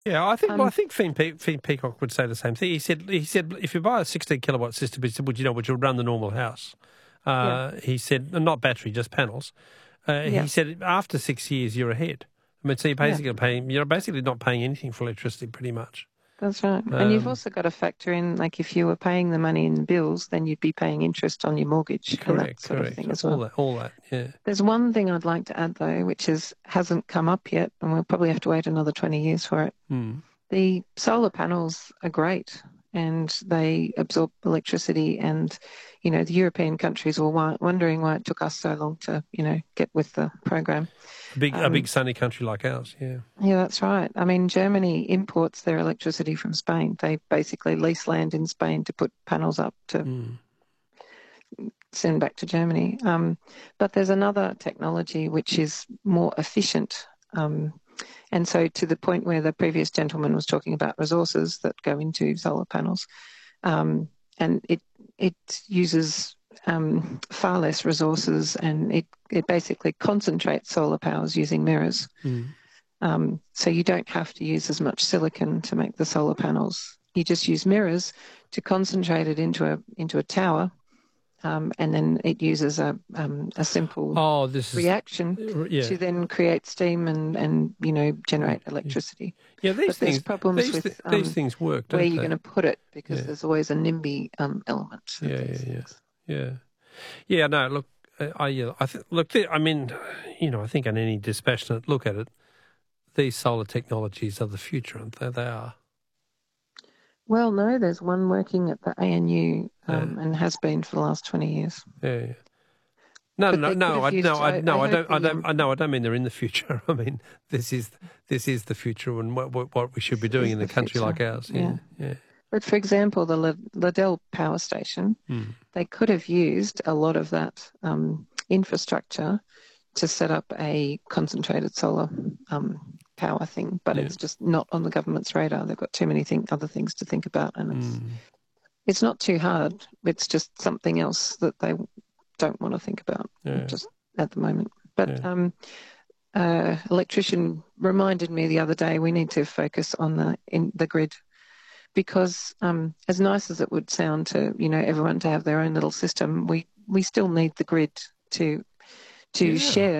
Yeah, I think. Well, I Um, think Finn Peacock would say the same thing. He said if you buy a 16 kilowatt system, he said, would you know, which will run the normal house. yeah, He said, not battery, just panels. yeah, He said after 6 years you're ahead. I mean, so yeah. you're basically not paying anything for electricity, pretty much. That's right. And you've Um, also got to factor in, like, if you were paying the money in bills, then you'd be paying interest on your mortgage and that correct, sort of correct. thing as All well. that, all that. Yeah. There's one thing I'd like to add, though, which hasn't come up yet, and we'll probably have to wait another 20 years for it. Mm. The solar panels are great and they absorb electricity. And, the European countries were wondering why it took us so long to, get with the program. A big sunny country like ours. Yeah. Yeah, that's right. I mean, Germany imports their electricity from Spain. They basically lease land in Spain to put panels up to Mm. send back to Germany. But there's another technology which is more efficient. And so, to the point where the previous gentleman was talking about resources that go into solar panels, and it uses far less resources, and it basically concentrates solar powers using mirrors. Mm. So you don't have to use as much silicon to make the solar panels. You just use mirrors to concentrate it into a tower, and then it uses a simple Oh, this is reaction yeah. to then create steam and generate Yeah. electricity. Yeah, these But there's things, problems these with these things work, where don't you're going they? to put it because Yeah, there's always a NIMBY element of yeah, these yeah, yeah, things. yeah, yeah. No, look, I mean, I think on any dispassionate look at it, these solar technologies are the future, aren't they? They are. Well, no, there's one working at the ANU Yeah, and has been for the last 20 years. yeah, yeah. No, But no, they could no, have I, used, no, I, I no, I heard don't, I the, don't, I know, I don't mean they're in the future. I mean this is the future, and what we should be this doing is in a the country future. like ours. Yeah, Yeah. yeah. But for example, the Liddell Power Station, Mm. they could have used a lot of that infrastructure to set up a concentrated solar power thing, but Yeah. it's just not on the government's radar. They've got too many other things to think about, and Mm. it's not too hard. It's just something else that they don't want to think about Yeah. just at the moment. But Yeah. electrician reminded me the other day we need to focus on the grid because as nice as it would sound to everyone to have their own little system, we still need the grid to Yeah. share